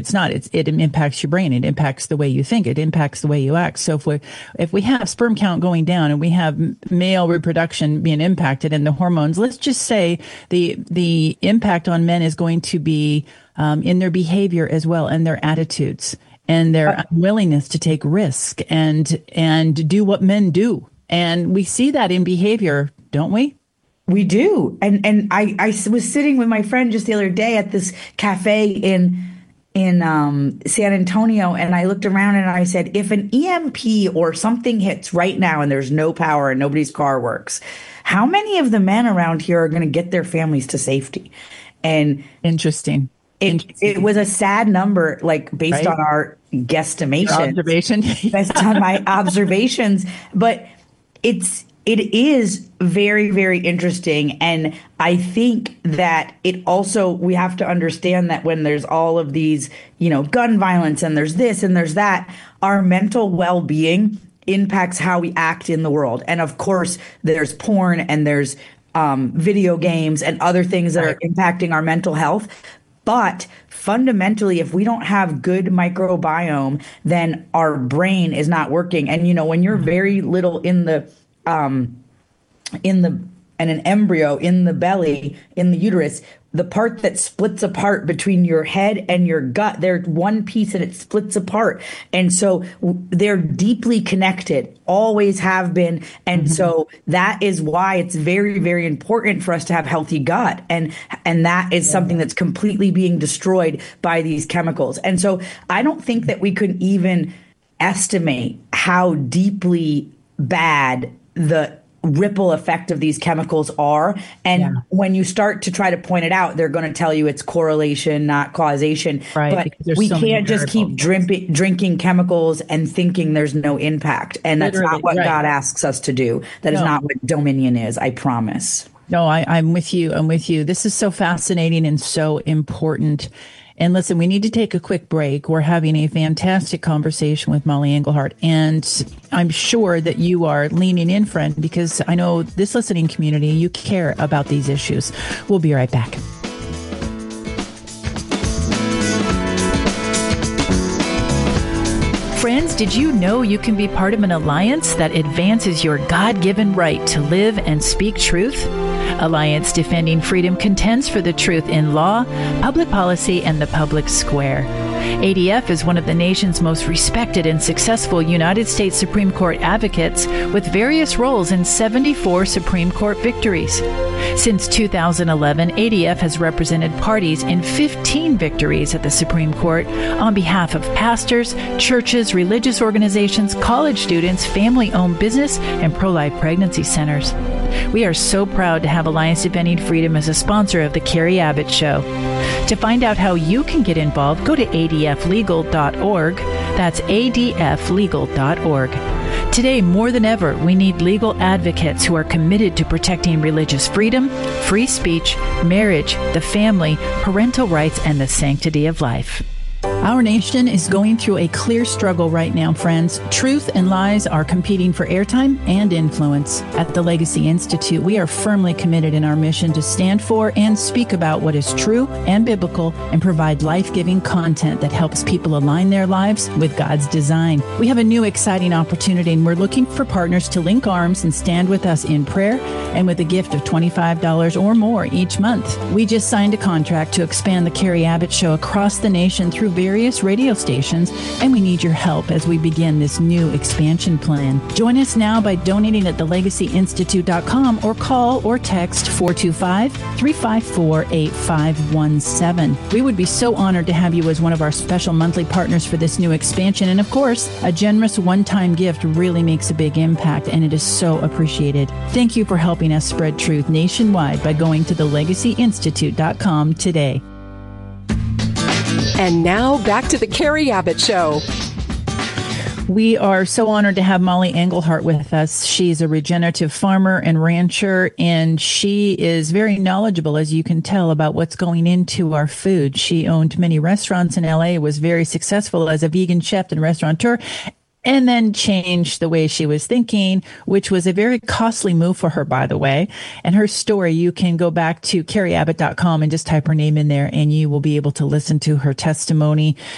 it's not. It impacts your brain. It impacts the way you think. It impacts the way you act. So if we have sperm count going down and we have male reproduction being impacted and the hormones, let's just say the impact on men is going to be in their behavior as well, and their attitudes and their willingness to take risk and do what men do. And we see that in behavior, don't we? We do. And I was sitting with my friend just the other day at this cafe in San Antonio, and I looked around and I said, if an EMP or something hits right now and there's no power and nobody's car works, how many of the men around here are going to get their families to safety? And Interesting. It was a sad number, like based on our guesstimation, based on my observations. But it is very, very interesting. And I think that it also, we have to understand that when there's all of these, gun violence and there's this and there's that, our mental well-being impacts how we act in the world. And of course, there's porn and there's video games and other things that are impacting our mental health. But fundamentally, if we don't have good microbiome, then our brain is not working. And, when you're very little in an embryo in the belly, in the uterus, the part that splits apart between your head and your gut, they're one piece and it splits apart. And so they're deeply connected, always have been. And so that is why it's very, very important for us to have healthy gut. And that is something that's completely being destroyed by these chemicals. And so I don't think that we could even estimate how deeply bad the ripple effect of these chemicals are. And when you start to try to point it out, they're going to tell you it's correlation, not causation. Right, but we can't just keep drinking chemicals and thinking there's no impact. And that's not what God asks us to do. That is not what dominion is, I promise. No, I'm with you. I'm with you. This is so fascinating and so important. And listen, we need to take a quick break. We're having a fantastic conversation with Molly Englehart. And I'm sure that you are leaning in, friend, because I know this listening community, you care about these issues. We'll be right back. Friends, did you know you can be part of an alliance that advances your God-given right to live and speak truth? Alliance Defending Freedom contends for the truth in law, public policy, and the public square. ADF is one of the nation's most respected and successful United States Supreme Court advocates with various roles in 74 Supreme Court victories. Since 2011, ADF has represented parties in 15 victories at the Supreme Court on behalf of pastors, churches, religious organizations, college students, family-owned business, and pro-life pregnancy centers. We are so proud to have Alliance Defending Freedom as a sponsor of The Carrie Abbott Show. To find out how you can get involved, go to adflegal.org. That's adflegal.org. Today, more than ever, we need legal advocates who are committed to protecting religious freedom, free speech, marriage, the family, parental rights, and the sanctity of life. Our nation is going through a clear struggle right now, friends. Truth and lies are competing for airtime and influence. At the Legacy Institute, we are firmly committed in our mission to stand for and speak about what is true and biblical and provide life-giving content that helps people align their lives with God's design. We have a new exciting opportunity, and we're looking for partners to link arms and stand with us in prayer and with a gift of $25 or more each month. We just signed a contract to expand the Carrie Abbott Show across the nation through various radio stations, and we need your help as we begin this new expansion plan. Join us now by donating at thelegacyinstitute.com or call or text 425-354-8517. We would be so honored to have you as one of our special monthly partners for this new expansion. And of course, a generous one-time gift really makes a big impact, and it is so appreciated. Thank you for helping us spread truth nationwide by going to thelegacyinstitute.com today. And now back to the Carrie Abbott Show. We are so honored to have Molly Englehart with us. She's a regenerative farmer and rancher, and she is very knowledgeable, as you can tell, about what's going into our food. She owned many restaurants in LA, was very successful as a vegan chef and restaurateur, and then changed the way she was thinking, which was a very costly move for her, by the way. And her story, you can go back to carrieabbott.com and just type her name in there, and you will be able to listen to her testimony.